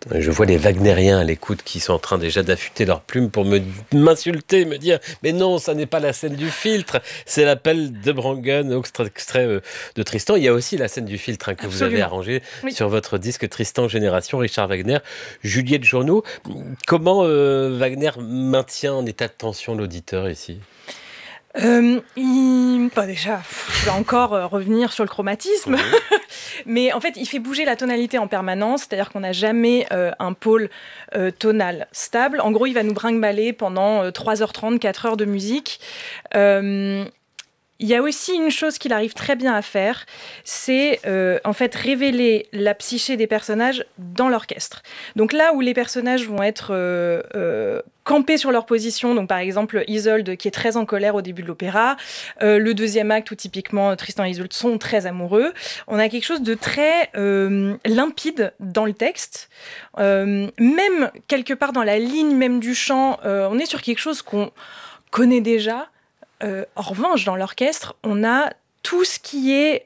Je vois les Wagnériens à l'écoute qui sont en train déjà d'affûter leurs plumes pour m'insulter, me dire « Mais non, ça n'est pas la scène du filtre, c'est l'appel de Brangen, extrait de Tristan ». Il y a aussi la scène du filtre que vous avez Absolument. arrangée Oui. sur votre disque Tristan Génération, Richard Wagner, Juliette Journoud. Comment Wagner maintient en état de tension l'auditeur ici ? Déjà, je vais encore revenir sur le chromatisme, mais en fait, il fait bouger la tonalité en permanence, c'est-à-dire qu'on n'a jamais un pôle tonal stable. En gros, il va nous brinque-baller pendant 3h30, 4 heures de musique. Il y a aussi une chose qu'il arrive très bien à faire, c'est en fait révéler la psyché des personnages dans l'orchestre. Donc là où les personnages vont être campés sur leur position, donc par exemple Isolde qui est très en colère au début de l'opéra, le deuxième acte où typiquement Tristan et Isolde sont très amoureux, on a quelque chose de très limpide dans le texte, même quelque part dans la ligne même du chant, on est sur quelque chose qu'on connaît déjà. En revanche, dans l'orchestre, on a tout ce qui est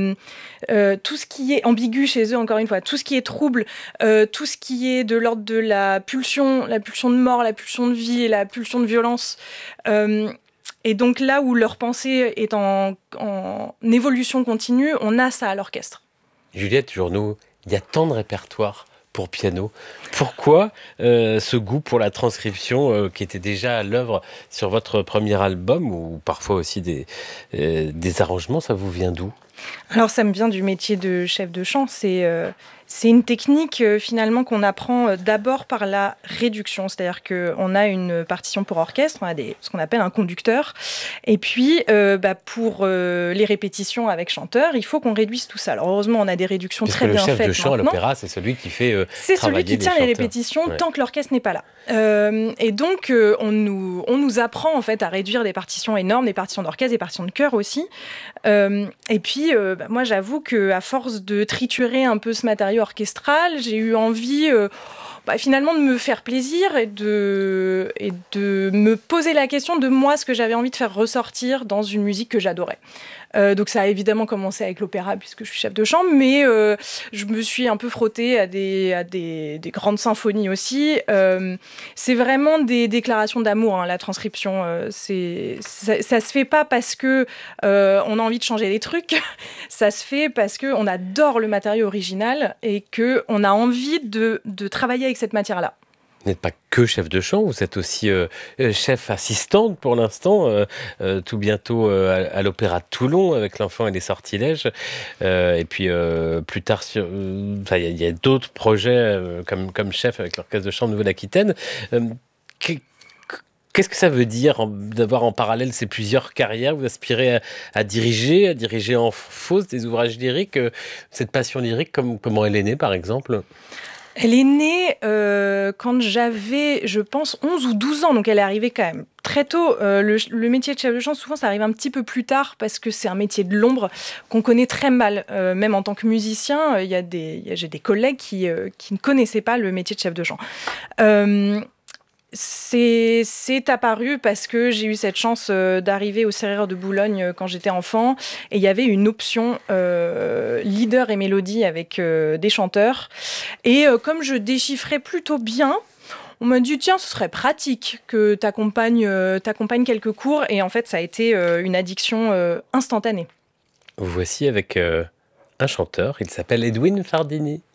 ambigu chez eux, encore une fois, tout ce qui est trouble, tout ce qui est de l'ordre de la pulsion de mort, la pulsion de vie et la pulsion de violence. Et donc là où leur pensée est en évolution continue, on a ça à l'orchestre. Juliette Journoud, il y a tant de répertoires pour piano. Pourquoi ce goût pour la transcription qui était déjà à l'œuvre sur votre premier album, ou parfois aussi des arrangements, ça vous vient d'où ? Alors ça me vient du métier de chef de chant, c'est une technique finalement qu'on apprend d'abord par la réduction, c'est-à-dire qu'on a une partition pour orchestre, on a ce qu'on appelle un conducteur, et puis pour les répétitions avec chanteur, il faut qu'on réduise tout ça. Alors heureusement, on a des réductions puisque très bien faites. Le chef de chant à maintenant. l'opéra, c'est celui qui fait c'est celui qui tient les répétitions tant que l'orchestre n'est pas là. Et donc on nous apprend en fait à réduire des partitions énormes, des partitions d'orchestre, des partitions de chœur aussi. Et puis moi j'avoue qu'à force de triturer un peu ce matériau orchestral, j'ai eu envie finalement de me faire plaisir et de me poser la question de moi, ce que j'avais envie de faire ressortir dans une musique que j'adorais. Donc ça a évidemment commencé avec l'opéra puisque je suis chef de chant, mais je me suis un peu frottée à des grandes symphonies aussi. C'est vraiment des déclarations d'amour, la transcription. Ça se fait pas parce que on a envie de changer les trucs, ça se fait parce qu'on adore le matériau original et qu'on a envie de travailler avec cette matière-là. Vous n'êtes pas que chef de chant, vous êtes aussi chef assistante pour l'instant, tout bientôt à l'Opéra de Toulon avec L'Enfant et les Sortilèges. Et puis plus tard, il y a d'autres projets comme chef avec l'Orchestre de chambre Nouvelle-Aquitaine. Qu'est-ce que ça veut dire d'avoir en parallèle ces plusieurs carrières ? Vous aspirez à diriger en fausse des ouvrages lyriques. Cette passion lyrique, comment elle est née par exemple ? Elle est née quand j'avais, je pense, 11 ou 12 ans, donc elle est arrivée quand même très tôt. Le métier de chef de chant, souvent, ça arrive un petit peu plus tard parce que c'est un métier de l'ombre qu'on connaît très mal. Même en tant que musicien, j'ai des collègues qui ne connaissaient pas le métier de chef de chant. C'est apparu parce que j'ai eu cette chance d'arriver au Serrure de Boulogne quand j'étais enfant et il y avait une option leader et mélodie avec des chanteurs et comme je déchiffrais plutôt bien, on m'a dit tiens ce serait pratique que t'accompagnes quelques cours et en fait ça a été une addiction instantanée. Vous voici avec un chanteur, il s'appelle Edwin Fardini.